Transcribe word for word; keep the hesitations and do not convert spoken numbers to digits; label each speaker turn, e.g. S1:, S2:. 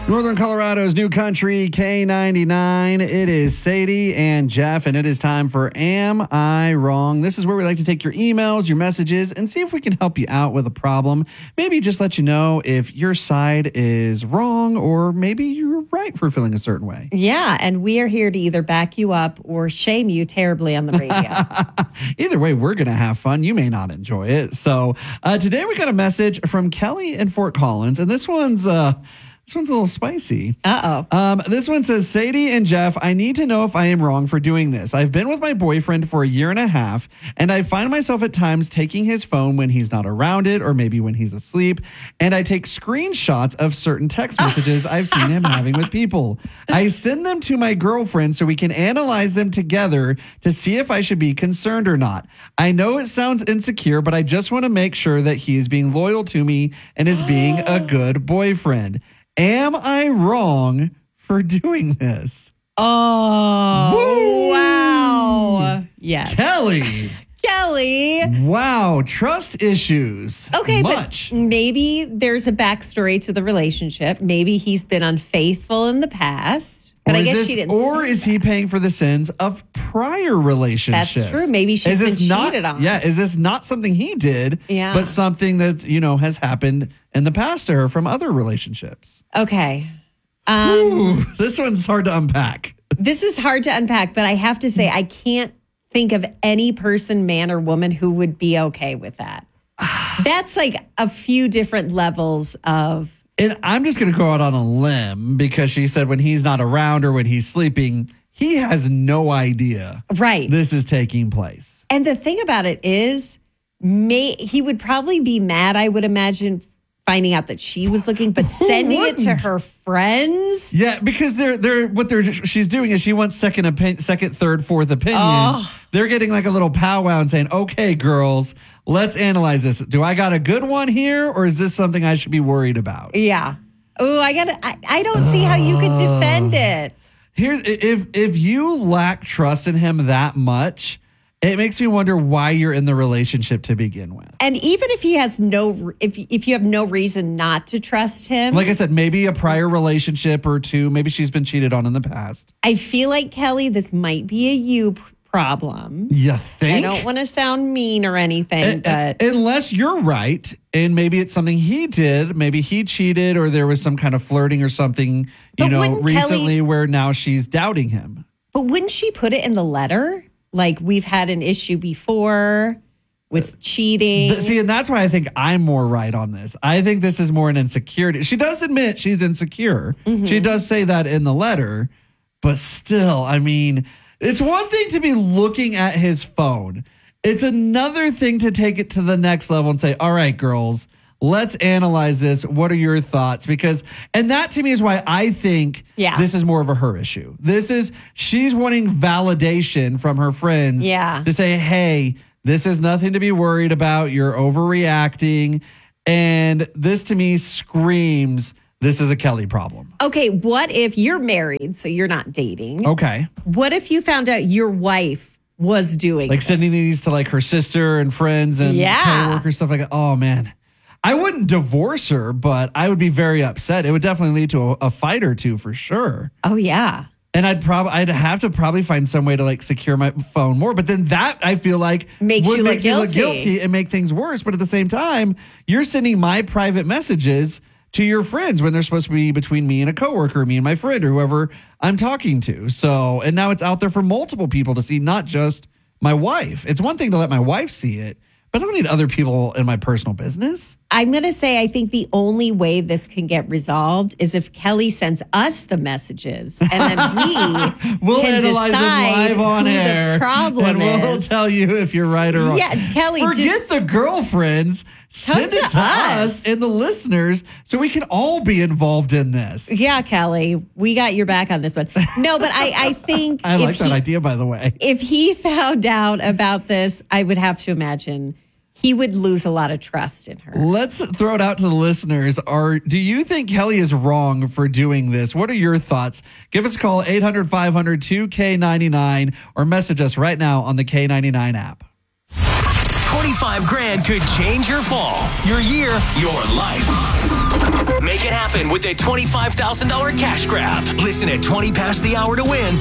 S1: Northern Colorado's new country, K ninety-nine. It is Sadie and Jeff, and it is time for Am I Wrong? This is where we like to take your emails, your messages, and see if we can help you out with a problem. Maybe just let you know if your side is wrong or maybe you're right for feeling a certain way.
S2: Yeah, and we are here to either back you up or shame you terribly on the radio.
S1: Either way, we're going to have fun. You may not enjoy it. So uh, today we got a message from Kelly in Fort Collins, and this one's... Uh, This one's a little spicy.
S2: Uh-oh.
S1: Um, this one says, Sadie and Jeff, I need to know if I am wrong for doing this. I've been with my boyfriend for a year and a half, and I find myself at times taking his phone when he's not around it or maybe when he's asleep, and I take screenshots of certain text messages I've seen him having with people. I send them to my girlfriend so we can analyze them together to see if I should be concerned or not. I know it sounds insecure, but I just want to make sure that he is being loyal to me and is being a good boyfriend. Am I wrong for doing this?
S2: Oh,
S1: Woo!
S2: wow. Yes.
S1: Kelly.
S2: Kelly.
S1: Wow. Trust issues.
S2: Okay,
S1: Much.
S2: but maybe there's a backstory to the relationship. Maybe he's been unfaithful in the past. But
S1: or
S2: I guess
S1: this,
S2: she didn't.
S1: Or is
S2: that.
S1: he paying for the sins of prior relationships?
S2: That's true. Maybe she's
S1: is
S2: been
S1: not,
S2: cheated on.
S1: Yeah. Is this not something he did,
S2: yeah.
S1: but something that, you know, has happened in the past to her from other relationships?
S2: Okay. Um,
S1: Ooh, this one's hard to unpack.
S2: This is hard to unpack, but I have to say, I can't think of any person, man or woman, who would be okay with that. That's like a few different levels of...
S1: And I'm just going to go out on a limb because she said when he's not around or when he's sleeping, he has no idea
S2: right.
S1: this is taking place.
S2: And the thing about it is, may, he would probably be mad, I would imagine, finding out that she was looking, but sending it to her friends.
S1: Yeah, because they're they're what they're she's doing is she wants second opinion, second, third, fourth opinions.
S2: Oh.
S1: They're getting like a little powwow and saying, "Okay, girls, let's analyze this. Do I got a good one here, or is this something I should be worried about?"
S2: Yeah. Oh, I got. I, I don't see how you could defend it.
S1: Here's if if you lack trust in him that much, it makes me wonder why you're in the relationship to begin with.
S2: And even if he has no, if if you have no reason not to trust him,
S1: Like I said, maybe a prior relationship or two. Maybe she's been cheated on in the past.
S2: I feel like, Kelly, this might be a you problem.
S1: You think?
S2: I don't want to sound mean or anything,
S1: Uh,
S2: but
S1: unless you're right, and maybe it's something he did, maybe he cheated, or there was some kind of flirting or something, you
S2: But
S1: know,
S2: wouldn't
S1: recently
S2: Kelly-
S1: where now she's doubting him.
S2: but wouldn't she put it in the letter? Like, we've had an issue before with cheating.
S1: But see, and that's why I think I'm more right on this. I think this is more an insecurity. She does admit she's insecure.
S2: Mm-hmm.
S1: She does say that in the letter, but still, I mean, it's one thing to be looking at his phone. It's another thing to take it to the next level and say, all right, girls, let's analyze this. What are your thoughts? Because, and that to me is why I think
S2: Yeah.
S1: this is more of a her issue. This is, she's wanting validation from her friends
S2: Yeah.
S1: to say, hey, this is nothing to be worried about. You're overreacting. And this to me screams, this is a Kelly problem.
S2: Okay, what if you're married, so you're not dating?
S1: Okay.
S2: What if you found out your wife was doing
S1: Like
S2: this?
S1: sending these to like her sister and friends and
S2: Yeah.
S1: coworkers, stuff like that. Oh, man. I wouldn't divorce her, but I would be very upset. It would definitely lead to a, a fight or two for sure.
S2: Oh, yeah.
S1: And I'd probably I'd have to probably find some way to like secure my phone more. But then that I feel like
S2: Makes
S1: would
S2: you look
S1: make me look
S2: guilty.
S1: guilty and make things worse. But at the same time, you're sending my private messages to your friends when they're supposed to be between me and a coworker, me and my friend, or whoever I'm talking to. So, and now it's out there for multiple people to see, not just my wife. It's one thing to let my wife see it, but I don't need other people in my personal business.
S2: I'm going to say I think the only way this can get resolved is if Kelly sends us the messages and then we
S1: we'll
S2: can
S1: analyze them
S2: decide
S1: live on
S2: who
S1: air,
S2: the problem
S1: and we'll
S2: is.
S1: tell you if you're right or wrong.
S2: Yeah, Kelly,
S1: forget
S2: just-
S1: the girlfriends. Send
S2: to
S1: it to us.
S2: us.
S1: and the listeners so we can all be involved in this.
S2: Yeah, Kelly, we got your back on this one. No, but I, I think
S1: I
S2: if
S1: like that
S2: he,
S1: idea, by the way.
S2: if he found out about this, I would have to imagine he would lose a lot of trust in her.
S1: Let's throw it out to the listeners. Are do you think Kelly is wrong for doing this? What are your thoughts? Give us a call, eight hundred, five hundred, two K ninety-nine, or message us right now on the K ninety-nine app.
S3: twenty-five grand could change your fall, your year, your life. Make it happen. happen with a twenty-five thousand dollars cash grab. Listen at twenty past the hour to win